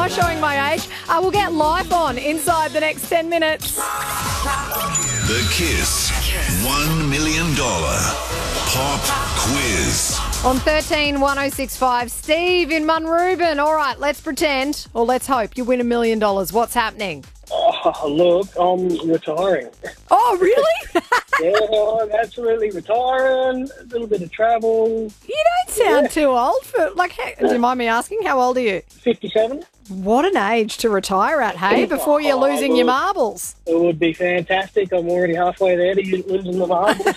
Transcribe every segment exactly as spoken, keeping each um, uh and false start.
showing my age. I will get life on inside the next ten minutes. The Kiss one million dollars Pop Quiz. On thirteen one oh six five, Steve in Munrooban. All right, let's pretend, or let's hope, you win a million dollars. What's happening? Oh, look, I'm retiring. Oh, really? Yeah, I'm absolutely retiring. A little bit of travel. You don't sound Yeah. too old for, like, how, do you mind me asking, how old are you? fifty-seven. What an age to retire at, hey, before you're losing your marbles. It would be fantastic. I'm already halfway there to losing the marbles.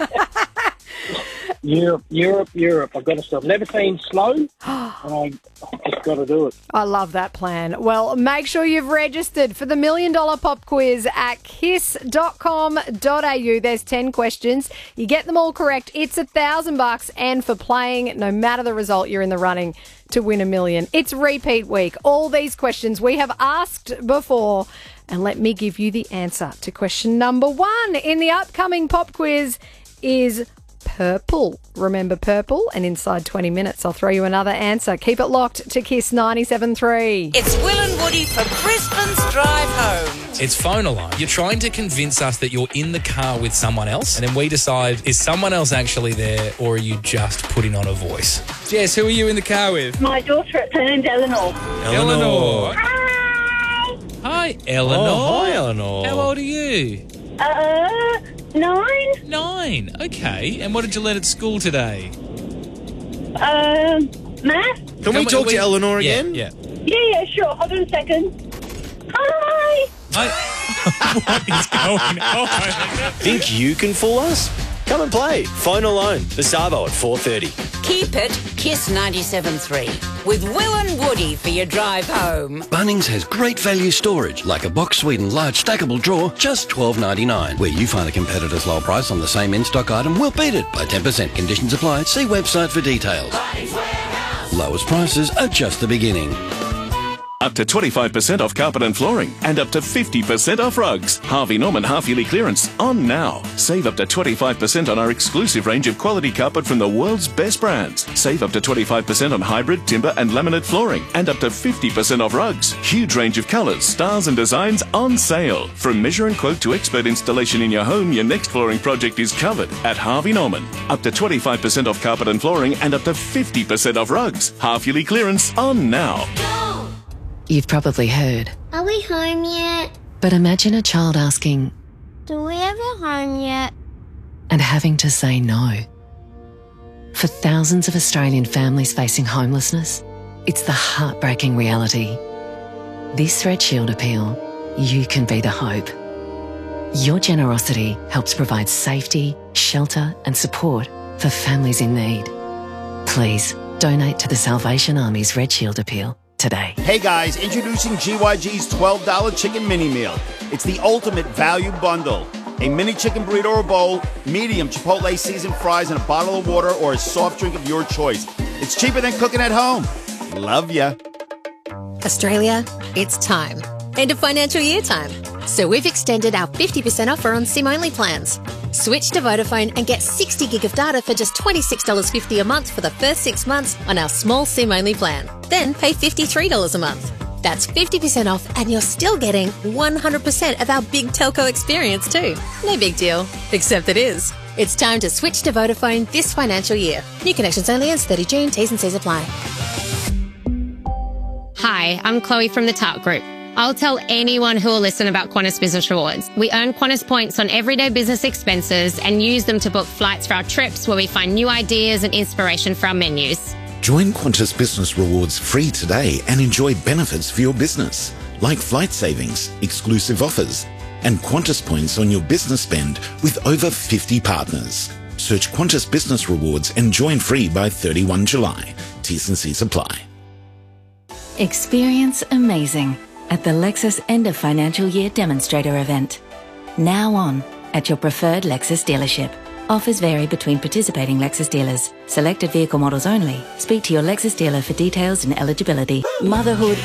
Europe, Europe, Europe. I've got to stop. Never been slow, and I just got to do it. I love that plan. Well, make sure you've registered for the Million Dollar Pop Quiz at kiss dot com dot a u. There's ten questions. You get them all correct, it's a thousand bucks. And for playing, no matter the result, you're in the running to win a million. It's repeat week. All these questions we have asked before. And let me give you the answer to question number one in the upcoming Pop Quiz is purple. Remember purple? And inside twenty minutes, I'll throw you another answer. Keep it locked to Kiss ninety-seven point three. It's Will and Woody for Brisbane's Drive Home. It's phone alarm. You're trying to convince us that you're in the car with someone else, and then we decide, is someone else actually there, or are you just putting on a voice? Jess, who are you in the car with? My daughter, her name's Eleanor. Eleanor. Hi. Hi, Eleanor. Oh, hi, Eleanor. How old are you? Uh, nine. Nine. Okay. And what did you learn at school today? Um, math. Can we talk to Eleanor Yeah, again? Yeah. Yeah, yeah, sure. Hold on a second. Hi. Hi. What is going on? Think you can fool us? Come and play. Phone alone. The Savo at four thirty. Keep it Kiss ninety-seven point three with Will and Woody for your drive home. Bunnings has great value storage, like a box Sweden large stackable drawer, just twelve ninety-nine. Where you find a competitor's low price on the same in-stock item, we'll beat it by ten percent. Conditions apply. See website for details. Lowest prices are just the beginning. Up to twenty-five percent off carpet and flooring and up to fifty percent off rugs. Harvey Norman half-yearly clearance on now. Save up to twenty-five percent on our exclusive range of quality carpet from the world's best brands. Save up to twenty-five percent on hybrid, timber and laminate flooring and up to fifty percent off rugs. Huge range of colours, styles and designs on sale. From measure and quote to expert installation in your home, your next flooring project is covered at Harvey Norman. Up to twenty-five percent off carpet and flooring and up to fifty percent off rugs. Half-yearly clearance on now. You've probably heard. Are we home yet? But imagine a child asking, Do we ever home yet? and having to say no. For thousands of Australian families facing homelessness, it's the heartbreaking reality. This Red Shield appeal, you can be the hope. Your generosity helps provide safety, shelter and support for families in need. Please donate to the Salvation Army's Red Shield appeal today. Hey guys, introducing G Y G's twelve dollar chicken mini meal. It's the ultimate value bundle. A mini chicken burrito or bowl, medium Chipotle seasoned fries and a bottle of water or a soft drink of your choice. It's cheaper than cooking at home. Love ya. Australia, it's time. End of financial year time. So we've extended our fifty percent offer on SIM-only plans. Switch to Vodafone and get sixty gig of data for just twenty-six dollars fifty a month for the first six months on our small SIM-only plan. Then pay fifty-three dollars a month. That's fifty percent off and you're still getting one hundred percent of our big telco experience too. No big deal, except it is. It's time to switch to Vodafone this financial year. New connections only ends thirty June, T's and C's apply. Hi, I'm Chloe from the Tart Group. I'll tell anyone who will listen about Qantas Business Rewards. We earn Qantas points on everyday business expenses and use them to book flights for our trips where we find new ideas and inspiration for our menus. Join Qantas Business Rewards free today and enjoy benefits for your business, like flight savings, exclusive offers, and Qantas points on your business spend with over fifty partners. Search Qantas Business Rewards and join free by thirty-first July. T's and C's apply. Experience amazing at the Lexus End of Financial Year Demonstrator event. Now on at your preferred Lexus dealership. Offers vary between participating Lexus dealers. Selected vehicle models only. Speak to your Lexus dealer for details and eligibility. Motherhood